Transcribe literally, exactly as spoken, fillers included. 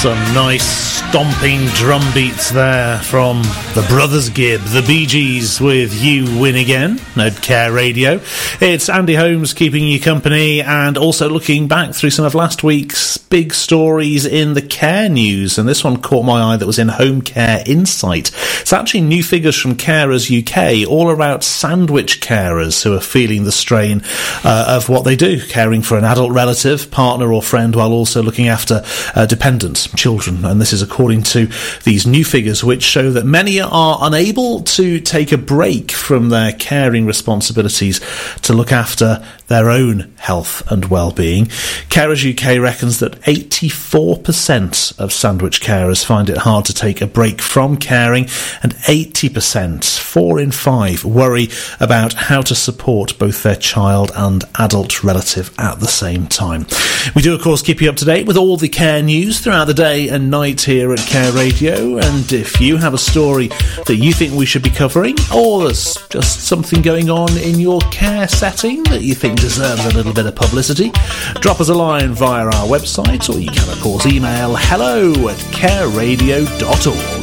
Some nice stomping drum beats there from the Brothers Gibb, the Bee Gees with You Win Again at Care Radio. It's Andy Holmes keeping you company and also looking back through some of last week's big stories in the care news, and this one caught my eye that was in Home Care Insight. It's actually new figures from Carers U K all about sandwich carers who are feeling the strain uh, of what they do, caring for an adult relative, partner or friend while also looking after uh, dependents, children. And this is according to these new figures which show that many are unable to take a break from their caring responsibilities to look after their own health and well-being. Carers U K reckons that eighty-four percent of sandwich carers find it hard to take a break from caring, and eighty percent, four in five, worry about how to support both their child and adult relative at the same time. We do, of course, keep you up to date with all the care news throughout the day and night here at Care Radio, and if you have a story that you think we should be covering, or there's just something going on in your care setting that you think deserves a little bit of publicity, drop us a line via our website, or you can, of course, email hello at careradio dot org.